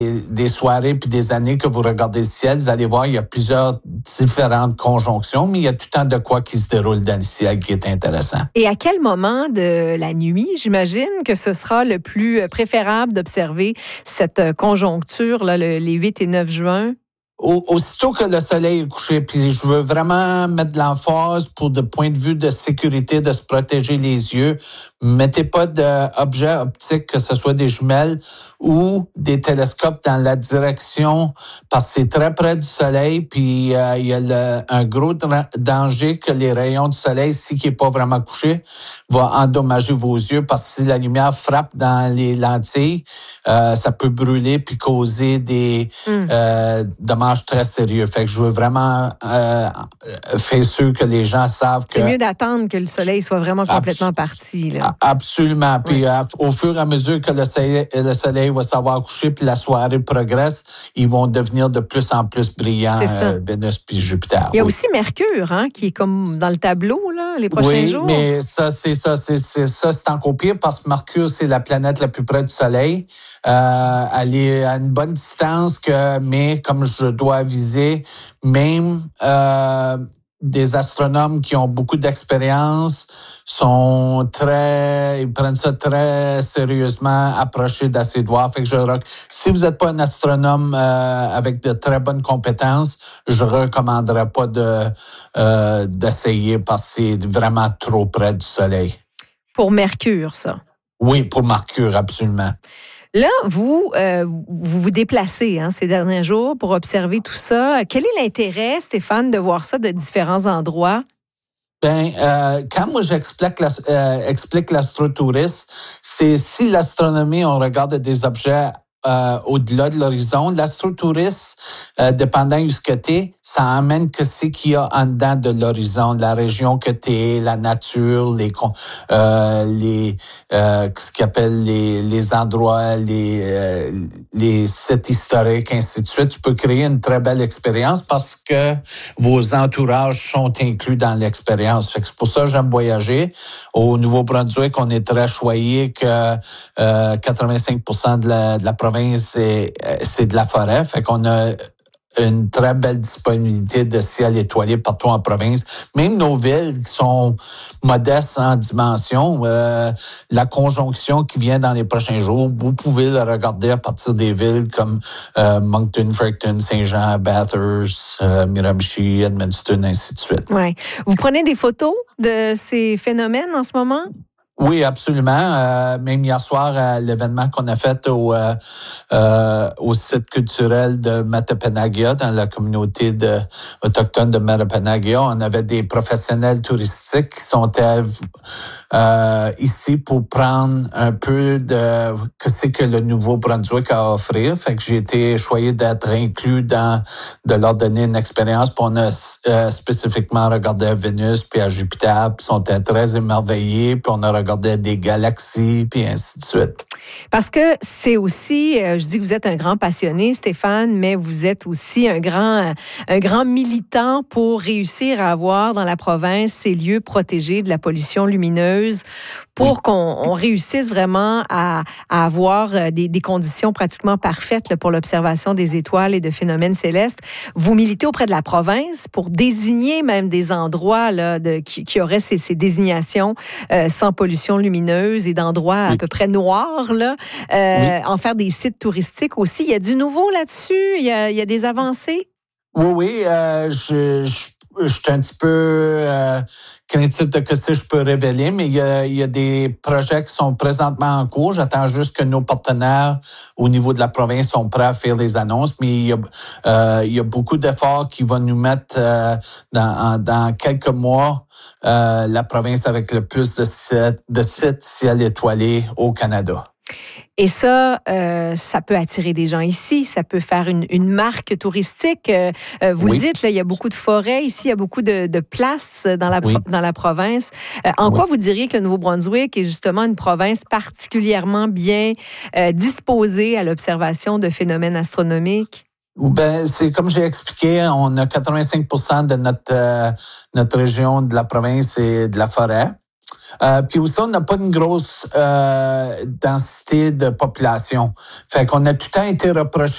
des soirées puis des années que vous regardez le ciel, vous allez voir, il y a plusieurs différentes conjonctions, mais il y a tout le temps de quoi qui se déroule dans le ciel qui est intéressant. Et à quel moment de la nuit, j'imagine que ce sera le plus préférable d'observer cette conjoncture, là, les 8 et 9 juin? Aussitôt que le soleil est couché, puis je veux vraiment mettre de l'emphase pour de point de vue de sécurité, de se protéger les yeux. Mettez pas d'objets optiques, que ce soit des jumelles ou des télescopes dans la direction, parce que c'est très près du soleil, puis il y a un gros danger que les rayons du soleil, si qui est pas vraiment couché, va endommager vos yeux, parce que si la lumière frappe dans les lentilles, ça peut brûler puis causer des dommages très sérieux. Fait que je veux vraiment faire sûr que les gens savent que... C'est mieux d'attendre que le soleil soit vraiment complètement parti, là. Absolument. Puis au fur et à mesure que le soleil va savoir coucher puis la soirée progresse, ils vont devenir de plus en plus brillants, Vénus puis Jupiter. Il y a aussi Mercure, qui est comme dans le tableau, là, les prochains jours. Oui, mais c'est encore pire parce que Mercure, c'est la planète la plus près du soleil. Elle est à une bonne distance mais comme je dois aviser, même des astronomes qui ont beaucoup d'expérience ils prennent ça très sérieusement, approchés d'essayer de voir. Fait que si vous n'êtes pas un astronome avec de très bonnes compétences, je recommanderais pas d'essayer parce que c'est vraiment trop près du soleil. Pour Mercure, ça? Oui, pour Mercure, absolument. Là, vous déplacez ces derniers jours pour observer tout ça. Quel est l'intérêt, Stéphane, de voir ça de différents endroits? Quand moi explique l'astrotourisme, c'est si l'astronomie, on regarde des objets au-delà de l'horizon. L'astrotourisme, dépendant où ce que t'es, ça amène que c'est qu'il y a en dedans de l'horizon, de la région que t'es, la nature, ce qu'ils appellent les endroits, les sites historiques, ainsi de suite. Tu peux créer une très belle expérience parce que vos entourages sont inclus dans l'expérience. Fait que c'est pour ça que j'aime voyager. Au Nouveau-Brunswick, on est très choyé que 85% de la province, c'est de la forêt. Fait qu'on a une très belle disponibilité de ciel étoilé partout en province. Même nos villes qui sont modestes en dimension, la conjonction qui vient dans les prochains jours, vous pouvez le regarder à partir des villes comme Moncton, Fredericton, Saint-Jean, Bathurst, Miramichi, Edmundston, ainsi de suite. Ouais. Vous prenez des photos de ces phénomènes en ce moment? Oui, absolument. Même hier soir, à l'événement qu'on a fait au site culturel de Mattapanagia, dans la communauté autochtone de Mattapanagia, on avait des professionnels touristiques qui sont ici pour prendre un peu de ce que le Nouveau-Brunswick a à offrir. Fait que j'ai été choyé d'être inclus de leur donner une expérience. Puis on a spécifiquement regardé à Vénus puis à Jupiter, puis ils sont très émerveillés. Puis on a regardé des galaxies, puis ainsi de suite. Parce que c'est aussi, je dis que vous êtes un grand passionné, Stéphane, mais vous êtes aussi un grand militant pour réussir à avoir dans la province ces lieux protégés de la pollution lumineuse, pour qu'on réussisse vraiment à avoir des conditions pratiquement parfaites là, pour l'observation des étoiles et de phénomènes célestes. Vous militez auprès de la province pour désigner même des endroits là, qui auraient ces désignations sans pollution lumineuse et d'endroits à peu près noirs, là, en faire des sites touristiques aussi. Il y a du nouveau là-dessus? Il y a des avancées? Oui, je suis un petit peu craintif de ce que je peux révéler, mais il y a des projets qui sont présentement en cours. J'attends juste que nos partenaires au niveau de la province sont prêts à faire les annonces, mais il y a beaucoup d'efforts qui vont nous mettre dans quelques mois la province avec le plus de sites ciel étoilé au Canada. Et ça peut attirer des gens ici, ça peut faire une marque touristique. Vous le dites, là, il y a beaucoup de forêts ici, il y a beaucoup de places dans la province. En quoi vous diriez que le Nouveau-Brunswick est justement une province particulièrement bien disposée à l'observation de phénomènes astronomiques? C'est comme j'ai expliqué, on a 85% de notre région de la province et de la forêt. Puis aussi, on n'a pas une grosse densité de population. Fait qu'on a tout le temps été reproché